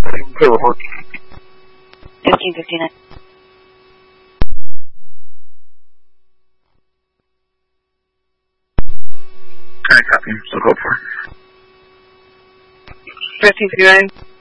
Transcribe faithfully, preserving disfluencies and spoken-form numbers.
report. fifteen fifty-nine. I copy. So go for it. fifteen fifty-nine.